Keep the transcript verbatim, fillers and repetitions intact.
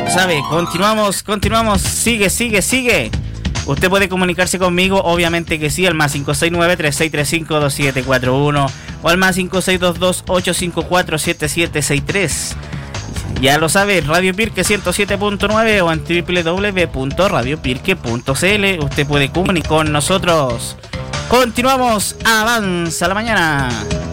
¿Sabe? Continuamos, continuamos. Sigue, sigue, sigue. Usted puede comunicarse conmigo, obviamente que sí, al más cinco seis nueve, tres seis tres cinco, dos siete cuatro uno o al más cinco seis dos dos, ocho cinco cuatro, siete siete seis tres. Ya lo sabe, Radio Pirque ciento siete punto nueve o en doble u doble u doble u punto radio pirque punto c l. Usted puede comunicar con nosotros. Continuamos, avanza la mañana.